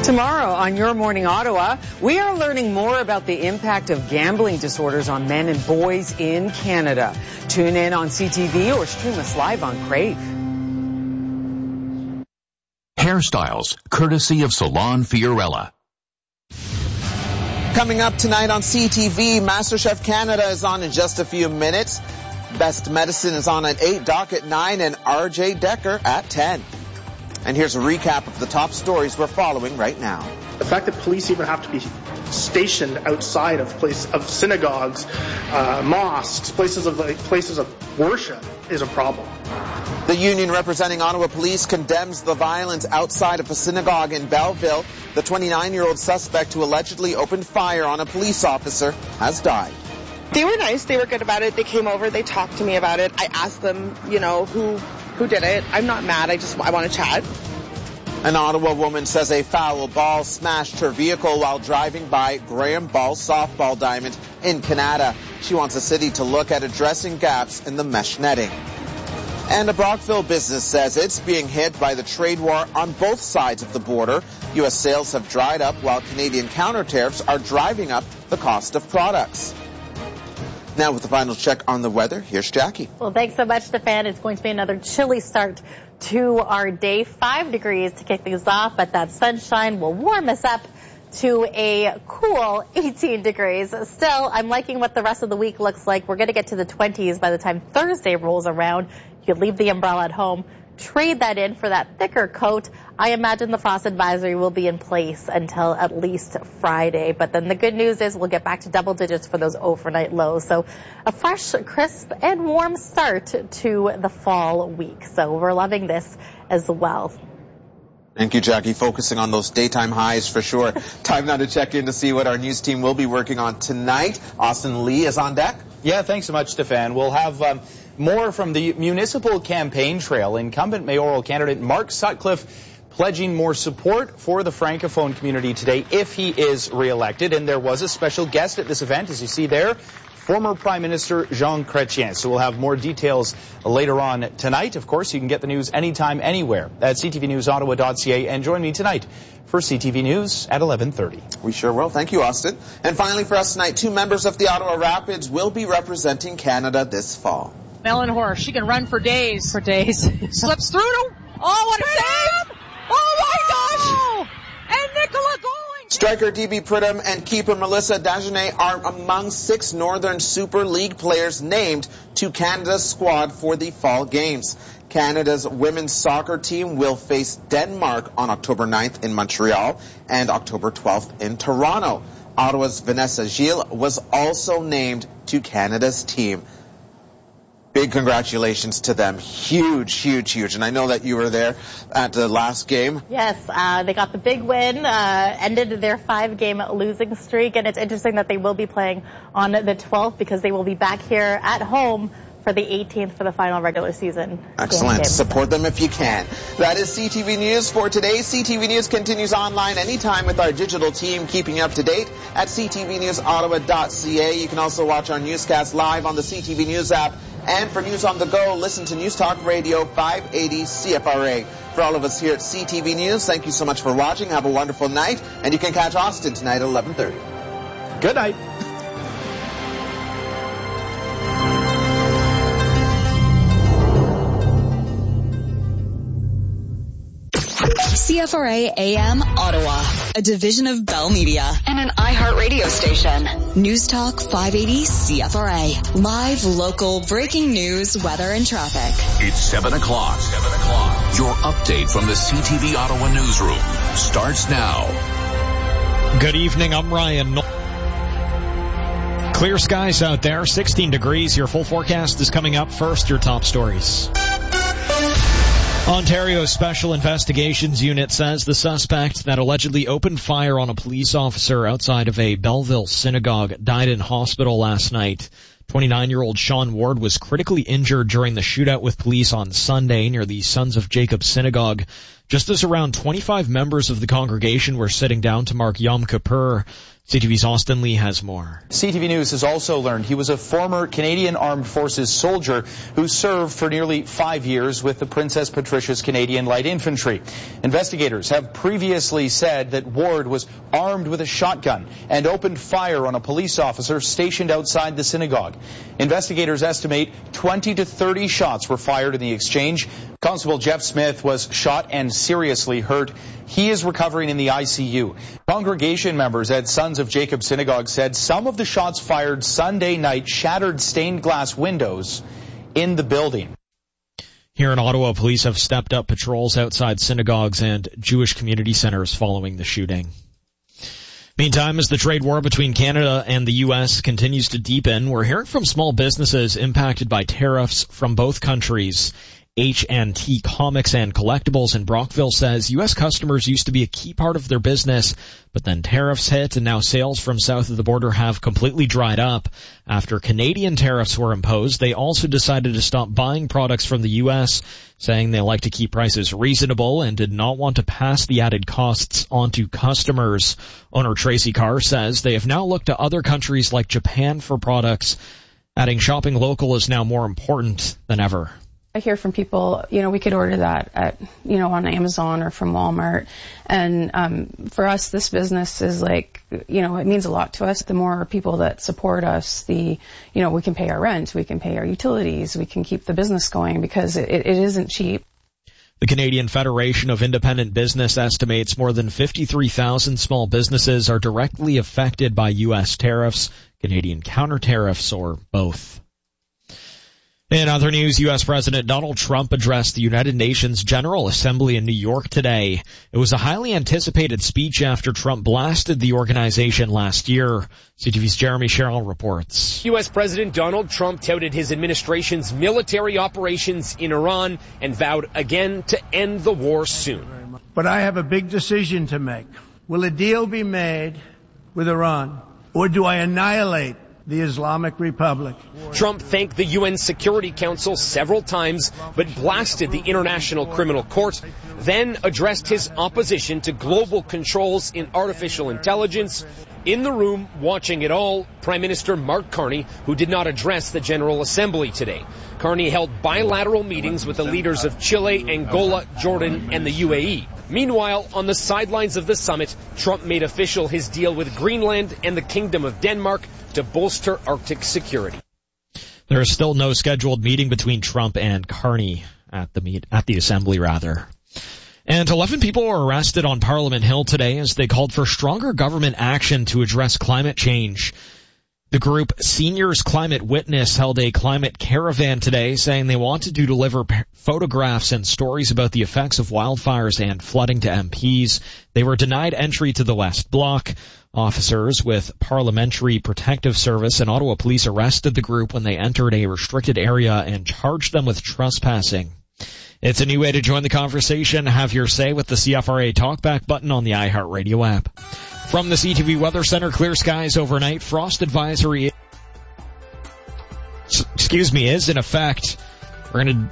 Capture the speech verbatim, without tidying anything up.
Tomorrow on Your Morning Ottawa, we are learning more about the impact of gambling disorders on men and boys in Canada. Tune in on C T V or stream us live on Crave. Hairstyles, courtesy of Salon Fiorella. Coming up tonight on C T V, MasterChef Canada is on in just a few minutes. Best Medicine is on at eight, Doc at nine, and R J Decker at ten. And here's a recap of the top stories we're following right now. The fact that police even have to be stationed outside of place of synagogues, uh, mosques, places of like, places of worship is a problem. The union representing Ottawa Police condemns the violence outside of a synagogue in Belleville. The twenty-nine-year-old suspect who allegedly opened fire on a police officer has died. They were nice. They were good about it. They came over. They talked to me about it. I asked them, you know, who who did it. I'm not mad. I just I want to chat. An Ottawa woman says a foul ball smashed her vehicle while driving by Graham Ball Softball Diamond in Canada. She wants the city to look at addressing gaps in the mesh netting. And a Brockville business says it's being hit by the trade war on both sides of the border. U S sales have dried up while Canadian counter tariffs are driving up the cost of products. Now with the final check on the weather, here's Jackie. Well, thanks so much, Stefan. It's going to be another chilly start to our day. Five degrees to kick things off, but that sunshine will warm us up to a cool eighteen degrees. Still, I'm liking what the rest of the week looks like. We're going to get to the twenties by the time Thursday rolls around. You can leave the umbrella at home. Trade that in for that thicker coat. I imagine the frost advisory will be in place until at least Friday. But then the good news is we'll get back to double digits for those overnight lows. So a fresh, crisp, and warm start to the fall week. So we're loving this as well. Thank you, Jackie. Focusing on those daytime highs for sure. Time now to check in to see what our news team will be working on tonight. Austin Lee is on deck. Yeah, thanks so much, Stefan. We'll have um, more from the municipal campaign trail. Incumbent mayoral candidate Mark Sutcliffe pledging more support for the Francophone community today if he is reelected. And there was a special guest at this event, as you see there, former Prime Minister Jean Chrétien. So we'll have more details later on tonight. Of course, you can get the news anytime, anywhere at c t v news ottawa dot c a. And join me tonight for C T V News at eleven thirty. We sure will. Thank you, Austin. And finally for us tonight, two members of the Ottawa Rapids will be representing Canada this fall. Ellen Horse, she can run for days. For days. Slips through to, oh, what a save! Oh my gosh! And Nicola going! Striker D B Pridham and keeper Melissa Dagenet are among six Northern Super League players named to Canada's squad for the fall games. Canada's women's soccer team will face Denmark on October ninth in Montreal and October twelfth in Toronto. Ottawa's Vanessa Gilles was also named to Canada's team. Big congratulations to them. Huge, huge, huge. And I know that you were there at the last game. Yes, uh, they got the big win, uh, ended their five-game losing streak. And it's interesting that they will be playing on the twelfth because they will be back here at home for the eighteenth for the final regular season. Excellent. Support them if you can. That is C T V News for today. C T V News continues online anytime with our digital team, keeping you up to date at c t v news ottawa dot c a. You can also watch our newscast live on the C T V News app. And for news on the go, listen to News Talk Radio five eighty C F R A. For all of us here at C T V News, thank you so much for watching. Have a wonderful night. And you can catch Austin tonight at eleven thirty. Good night. C F R A A M Ottawa, a division of Bell Media and an iHeart radio station. News Talk five eighty C F R A. Live, local, breaking news, weather, and traffic. It's seven o'clock. seven o'clock. Your update from the C T V Ottawa newsroom starts now. Good evening. I'm Ryan. Clear skies out there, sixteen degrees. Your full forecast is coming up. First, your top stories. Ontario's Special Investigations Unit says the suspect that allegedly opened fire on a police officer outside of a Belleville synagogue died in hospital last night. twenty-nine-year-old Sean Ward was critically injured during the shootout with police on Sunday near the Sons of Jacob Synagogue. just as around twenty-five members of the congregation were sitting down to mark Yom Kippur. C T V's Austin Lee has more. C T V News has also learned he was a former Canadian Armed Forces soldier who served for nearly five years with the Princess Patricia's Canadian Light Infantry. Investigators have previously said that Ward was armed with a shotgun and opened fire on a police officer stationed outside the synagogue. Investigators estimate twenty to thirty shots were fired in the exchange. Constable Jeff Smith was shot and seriously hurt. He is recovering in the I C U. Congregation members at Sons of Jacob Synagogue said some of the shots fired Sunday night shattered stained glass windows in the building. Here in Ottawa, police have stepped up patrols outside synagogues and Jewish community centers following the shooting. Meantime, as the trade war between Canada and the U S continues to deepen, we're hearing from small businesses impacted by tariffs from both countries. H and T Comics and Collectibles in Brockville says U S customers used to be a key part of their business, but then tariffs hit and now sales from south of the border have completely dried up. After Canadian tariffs were imposed, they also decided to stop buying products from the U S, saying they like to keep prices reasonable and did not want to pass the added costs onto customers. Owner Tracy Carr says they have now looked to other countries like Japan for products, adding shopping local is now more important than ever. I hear from people, you know, we could order that at, you know, on Amazon or from Walmart. And um, for us, this business is like, you know, it means a lot to us. The more people that support us, the, you know, we can pay our rent, we can pay our utilities, we can keep the business going because it, it isn't cheap. The Canadian Federation of Independent Business estimates more than fifty-three thousand small businesses are directly affected by U S tariffs, Canadian counter tariffs, or both. In other news, U S President Donald Trump addressed the United Nations General Assembly in New York today. It was a highly anticipated speech after Trump blasted the organization last year. C T V's Jeremy Sherrill reports. U S President Donald Trump touted his administration's military operations in Iran and vowed again to end the war soon. But I have a big decision to make. Will a deal be made with Iran, or do I annihilate the Islamic Republic? Trump thanked the U N Security Council several times, but blasted the International Criminal Court, then addressed his opposition to global controls in artificial intelligence. In the room, watching it all, Prime Minister Mark Carney, who did not address the General Assembly today. Carney held bilateral meetings with the leaders of Chile, Angola, Jordan, and the U A E. Meanwhile, on the sidelines of the summit, Trump made official his deal with Greenland and the Kingdom of Denmark to bolster Arctic security. There is still no scheduled meeting between Trump and Carney at the meet, at the assembly rather. And eleven people were arrested on Parliament Hill today as they called for stronger government action to address climate change. The group Seniors Climate Witness held a climate caravan today, saying they wanted to deliver photographs and stories about the effects of wildfires and flooding to M Ps. They were denied entry to the West Block. Officers with Parliamentary Protective Service and Ottawa Police arrested the group when they entered a restricted area and charged them with trespassing. It's a new way to join the conversation. Have your say with the C F R A Talkback button on the iHeartRadio app. From the C T V Weather Center, clear skies overnight. Frost advisory, excuse me, is in effect. We're going to